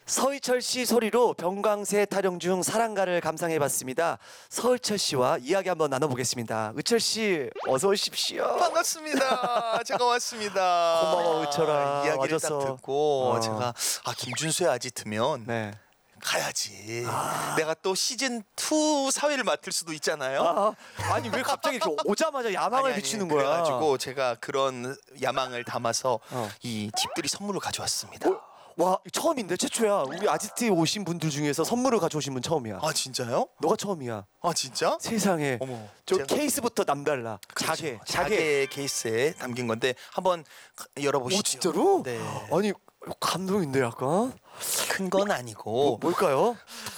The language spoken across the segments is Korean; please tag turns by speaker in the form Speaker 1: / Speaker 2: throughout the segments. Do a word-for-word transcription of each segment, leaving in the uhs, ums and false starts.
Speaker 1: 서희철 씨 소리로 병광세 타령 중 사랑가를 감상해봤습니다. 서희철 씨와 이야기 한번 나눠보겠습니다. 의철 씨 어서 오십시오.
Speaker 2: 반갑습니다. 제가 왔습니다.
Speaker 1: 고마워 의철아.
Speaker 2: 이야기를
Speaker 1: 와줘서.
Speaker 2: 딱 듣고
Speaker 1: 어.
Speaker 2: 제가 아 김준수의 아지트면
Speaker 1: 네.
Speaker 2: 가야지. 내가 또 시즌 투 사회를 맡을 수도 있잖아요.
Speaker 1: 아, 아니 왜 갑자기 이렇게 오자마자 야망을
Speaker 2: 아니, 아니,
Speaker 1: 비추는 거야?
Speaker 2: 그래가지고 제가 그런 야망을 담아서
Speaker 1: 어.
Speaker 2: 이 집들이 선물을 가져왔습니다.
Speaker 1: 어? 와 처음인데 최초야. 우리 아지트에 오신 분들 중에서 선물을 가져오신 분 처음이야.
Speaker 2: 아 진짜요?
Speaker 1: 너가 처음이야.
Speaker 2: 아 진짜?
Speaker 1: 세상에.
Speaker 2: 어머,
Speaker 1: 저
Speaker 2: 제가-
Speaker 1: 케이스부터 남달라. 자개, 자개.
Speaker 2: 자개 케이스에 담긴 건데 한번 열어보시죠.
Speaker 1: 오 진짜로?
Speaker 2: 네.
Speaker 1: 아니 감동인데 약간.
Speaker 2: 큰 건 아니고
Speaker 1: 뭐, 뭘까요?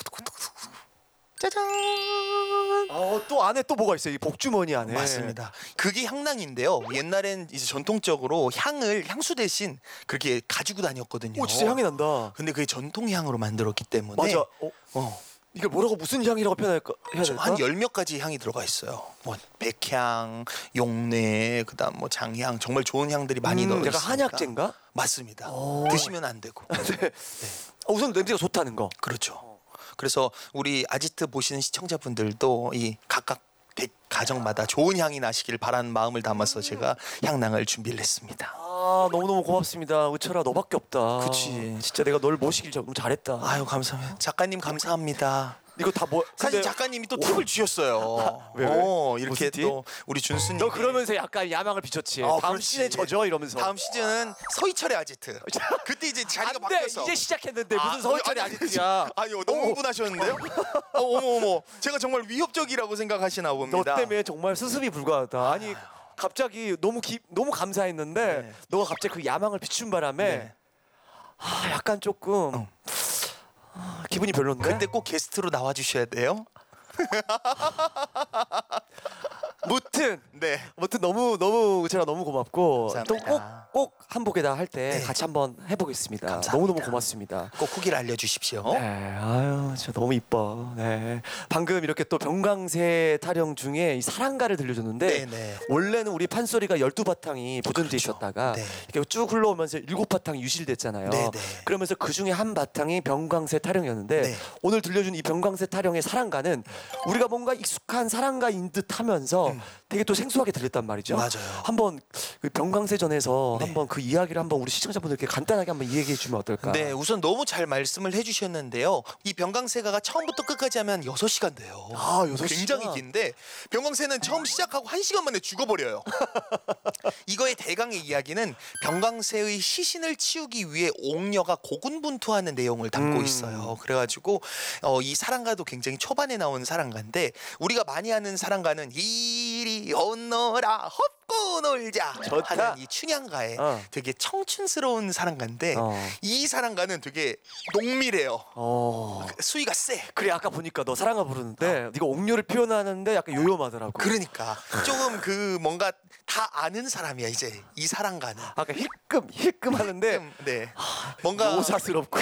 Speaker 2: 짜잔.
Speaker 1: 어, 또 안에 또 뭐가 있어요? 이 복주머니 안에.
Speaker 2: 맞습니다. 그게 향낭인데요. 옛날엔 이제 전통적으로 향을 향수 대신 그렇게 가지고 다녔거든요.
Speaker 1: 오 진짜 향이 난다.
Speaker 2: 근데 그게 전통 향으로 만들었기 때문에
Speaker 1: 맞아. 어,
Speaker 2: 어,
Speaker 1: 이게 뭐라고 무슨 향이라고 표현할까? 해야 될까?
Speaker 2: 한 열 몇 가지 향이 들어가 있어요. 뭐 백향, 용내, 그다음 뭐 장향, 정말 좋은 향들이 많이
Speaker 1: 음,
Speaker 2: 넣어 있으니까.
Speaker 1: 약간 한약재인가?
Speaker 2: 맞습니다.
Speaker 1: 오.
Speaker 2: 드시면 안 되고.
Speaker 1: 네. 어, 우선 냄새가 좋다는 거.
Speaker 2: 그렇죠. 그래서 우리 아지트 보시는 시청자분들도 이 각각 개- 가정마다 좋은 향이 나시길 바라는 마음을 담아서 제가 향낭을 준비를 했습니다.
Speaker 1: 아 너무너무 고맙습니다. 의철아 너밖에 없다.
Speaker 2: 그치.
Speaker 1: 진짜 내가 널 모시길 너무 잘했다.
Speaker 2: 아유 감사합니다. 작가님 감사합니다.
Speaker 1: 이거 다 뭐?
Speaker 2: 사실
Speaker 1: 근데
Speaker 2: 작가님이 또 팁을 주셨어요.
Speaker 1: 왜, 왜?
Speaker 2: 어, 이렇게
Speaker 1: 무슨 팁?
Speaker 2: 또 우리 준수님.
Speaker 1: 너 그러면서 약간 야망을 비췄지.
Speaker 2: 어,
Speaker 1: 다음
Speaker 2: 그렇지.
Speaker 1: 시즌에 져줘 이러면서.
Speaker 2: 다음 시즌은 서희철의 아지트. 그때 이제 자리가
Speaker 1: 안 돼.
Speaker 2: 바뀌었어.
Speaker 1: 이제 시작했는데
Speaker 2: 아,
Speaker 1: 무슨 서희철이
Speaker 2: 아니,
Speaker 1: 아지트야.
Speaker 2: 아니요 너무 흥분하셨는데요? 어, 어머 어머 제가 정말 위협적이라고 생각하시나
Speaker 1: 너
Speaker 2: 봅니다.
Speaker 1: 때문에 정말 수습이 불가하다. 아니 갑자기 너무 기, 너무 감사했는데
Speaker 2: 네.
Speaker 1: 너가 갑자기 그 야망을 비춘 바람에
Speaker 2: 네.
Speaker 1: 아, 약간 조금
Speaker 2: 어.
Speaker 1: 아, 기분이 별론데.
Speaker 2: 그때 꼭 게스트로 나와 주셔야 돼요.
Speaker 1: 무튼
Speaker 2: 네.
Speaker 1: 무튼 너무 너무 제가 너무 고맙고 또
Speaker 2: 감사합니다.
Speaker 1: 꼭 꼭 한복에다 할 때
Speaker 2: 네.
Speaker 1: 같이 한번 해보겠습니다.
Speaker 2: 감사합니다.
Speaker 1: 너무 너무 고맙습니다.
Speaker 2: 꼭 후기를 알려주십시오.
Speaker 1: 네, 아유, 진짜 너무 이뻐. 네, 방금 이렇게 또 병광세 타령 중에 이 사랑가를 들려줬는데
Speaker 2: 네, 네.
Speaker 1: 원래는 우리 판소리가 열두 바탕이 보존돼
Speaker 2: 그렇죠.
Speaker 1: 있었다가
Speaker 2: 네.
Speaker 1: 이렇게 쭉 흘러오면서 일곱 바탕이 유실됐잖아요.
Speaker 2: 네, 네.
Speaker 1: 그러면서 그 중에 한 바탕이 병광세 타령이었는데
Speaker 2: 네.
Speaker 1: 오늘 들려준 이 병광세 타령의 사랑가는 우리가 뭔가 익숙한 사랑가인 듯하면서 되게 또 생소하게 들렸단 말이죠.
Speaker 2: 음. 맞아요.
Speaker 1: 한번 그 병광세전에서
Speaker 2: 네.
Speaker 1: 한번 그 이야기를 한번 우리 시청자분들께 간단하게 한번 이야기해 주면 어떨까?
Speaker 2: 네, 우선 너무 잘 말씀을 해주셨는데요. 이 병강세가가 처음부터 끝까지 하면 여섯 시간 돼요.
Speaker 1: 아, 여섯
Speaker 2: 굉장히
Speaker 1: 시간?
Speaker 2: 긴데 병강세는 처음 시작하고 한 시간 만에 죽어버려요. 이거의 대강의 이야기는 병강세의 시신을 치우기 위해 옥녀가 고군분투하는 내용을 담고
Speaker 1: 음.
Speaker 2: 있어요. 그래가지고 어, 이 사랑가도 굉장히 초반에 나온 사랑가인데 우리가 많이 하는 사랑가는 이리 오너라 헛고 놀자
Speaker 1: 좋다.
Speaker 2: 하는 이 춘향가에
Speaker 1: 어.
Speaker 2: 되게 청춘스러운 사랑가인데
Speaker 1: 어.
Speaker 2: 이 사랑가는 되게 농밀해요.
Speaker 1: 어.
Speaker 2: 수위가 세.
Speaker 1: 그래 아까 보니까 너 사랑가 부르는데 네가 옥녀를 표현하는데 약간 요염하더라고.
Speaker 2: 그러니까 조금 그 뭔가 다 아는 사람이야 이제 이 사랑가는.
Speaker 1: 아까 힐끔 힐끔 하는데
Speaker 2: 음, 네. 뭔가
Speaker 1: 오사스럽고.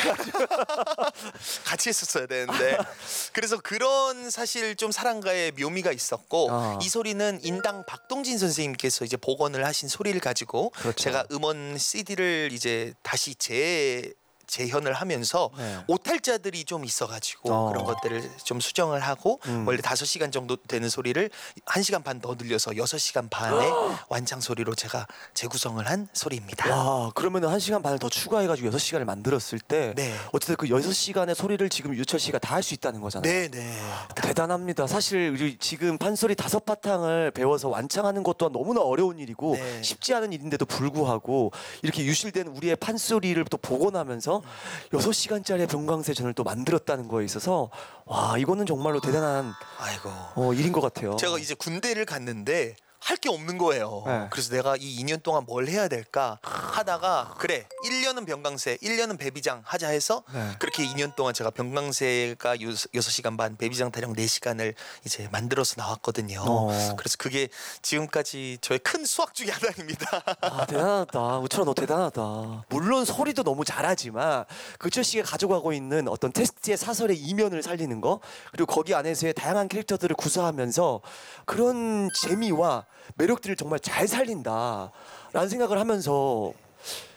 Speaker 2: 같이 했었어야 되는데 그래서 그런 사실 좀 사랑가의 묘미가 있었고
Speaker 1: 어.
Speaker 2: 이 소리는 인당 박동진 선생님께서 이제 복원을 하신 소리를 가지고
Speaker 1: 그렇죠.
Speaker 2: 제가 음원 씨디를 이제 다시 재 재현을 하면서
Speaker 1: 네.
Speaker 2: 오탈자들이 좀 있어가지고
Speaker 1: 어.
Speaker 2: 그런 것들을 좀 수정을 하고
Speaker 1: 음.
Speaker 2: 원래 다섯 시간 정도 되는 소리를 한 시간 반 더 늘려서 여섯 시간 반의 완창 소리로 제가 재구성을 한 소리입니다.
Speaker 1: 와 그러면은 한 시간 반을 더 추가해가지고 여섯 시간을 만들었을 때
Speaker 2: 네.
Speaker 1: 어쨌든 그 여섯 시간의 소리를 지금 유철 씨가 다 할 수 있다는 거잖아요.
Speaker 2: 네, 네.
Speaker 1: 대단합니다. 사실 우리 지금 판소리 다섯 바탕을 배워서 완창하는 것 또한 너무나 어려운 일이고
Speaker 2: 네.
Speaker 1: 쉽지 않은 일인데도 불구하고 이렇게 유실된 우리의 판소리를 또 복원하면서 여섯 시간짜리 병광세전을 또 만들었다는 거에 있어서 와 이거는 정말로 대단한
Speaker 2: 아이고.
Speaker 1: 어, 일인 것 같아요.
Speaker 2: 제가 이제 군대를 갔는데 할 게 없는 거예요.
Speaker 1: 네.
Speaker 2: 그래서 내가 이 이 년 동안 뭘 해야 될까 하다가 그래 일 년은 병강세 일 년은 배비장 하자 해서
Speaker 1: 네.
Speaker 2: 그렇게 이 년 동안 제가 병강세가 여섯 시간 반 배비장 타령 네 시간을 이제 만들어서 나왔거든요.
Speaker 1: 어.
Speaker 2: 그래서 그게 지금까지 저의 큰 수확 중에 하나입니다.
Speaker 1: 아 대단하다. 우철아 너 대단하다. 물론 소리도 너무 잘하지만 그철 씨가 가져가고 있는 어떤 테스트의 사설의 이면을 살리는 거 그리고 거기 안에서의 다양한 캐릭터들을 구사하면서 그런 재미와 매력들을 정말 잘 살린다라는 생각을 하면서